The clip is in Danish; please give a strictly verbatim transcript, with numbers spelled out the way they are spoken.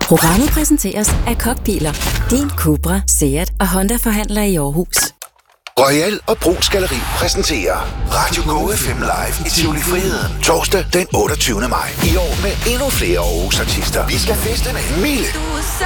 Programmet præsenteres af Kokbiler. Din Cupra, Seat og Honda-forhandler i Aarhus. Royal og Brugs Galleri præsenterer Radio Go F M Live i Tivoli Friheden. Torsdag den otteogtyvende maj. I år med endnu flere Aarhus artister. Vi skal feste med Mille,